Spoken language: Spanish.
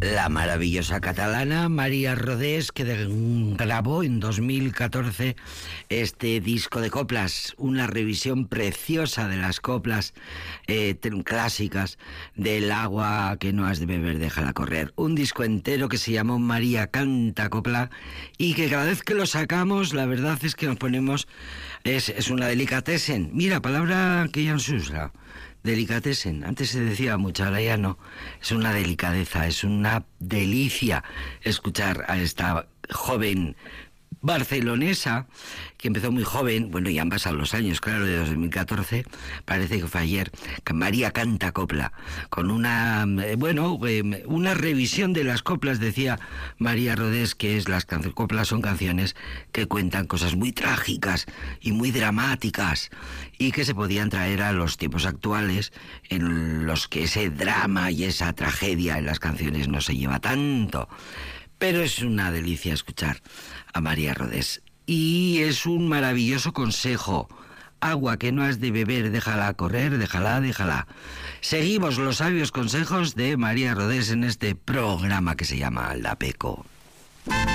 la maravillosa catalana María Rodés, que grabó en 2014 este disco de coplas, una revisión preciosa de las coplas clásicas del agua que no has de beber, déjala correr. Un disco entero que se llamó María Canta Copla y que cada vez que lo sacamos, la verdad es que nos ponemos... Es una delicatessen. Mira, palabra que ya no se usa. Delicatessen. Antes se decía mucho, ahora ya no. Es una delicadeza, es una delicia escuchar a esta joven barcelonesa, que empezó muy joven, bueno, ya han pasado los años, claro, de 2014, parece que fue ayer, que María Canta Copla, con una revisión de las coplas, decía María Rodés, que es las coplas son canciones que cuentan cosas muy trágicas y muy dramáticas, y que se podían traer a los tiempos actuales, en los que ese drama y esa tragedia en las canciones no se lleva tanto. Pero es una delicia escuchar a María Rodés. Y es un maravilloso consejo. Agua que no has de beber, déjala correr, déjala. Seguimos los sabios consejos de María Rodés en este programa que se llama Aldapeco.